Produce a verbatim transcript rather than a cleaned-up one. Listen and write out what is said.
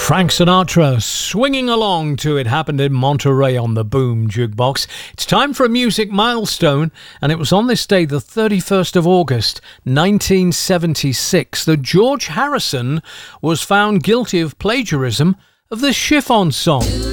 Frank Sinatra swinging along to It Happened in Monterey on the Boom Jukebox. It's time for a music milestone, and it was on this day, the thirty-first of August, nineteen seventy-six, that George Harrison was found guilty of plagiarism of the Chiffon song.